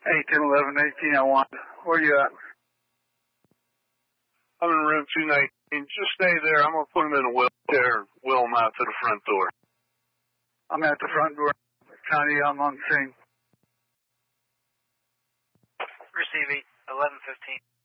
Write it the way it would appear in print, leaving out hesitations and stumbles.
8, 10, 11, 18, I want. Where you at? I'm in room 219. Just stay there. I'm going to put him in a wheelchair, wheel him out to the front door. I'm at the front door. County, I'm on scene. Receive 1115.